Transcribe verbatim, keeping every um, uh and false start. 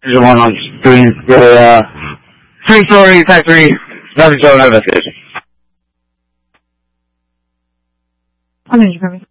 Passenger one on screen. The, uh, three-story factory, nothing showing no investigation. Passenger permit.